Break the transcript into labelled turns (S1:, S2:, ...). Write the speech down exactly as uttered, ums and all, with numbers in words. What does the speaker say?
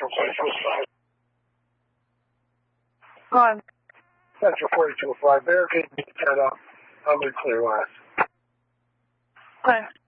S1: Central forty-two oh five.
S2: Go on.
S1: Central forty-two oh five. Barricade ten up. I'm in clear last.
S2: Okay.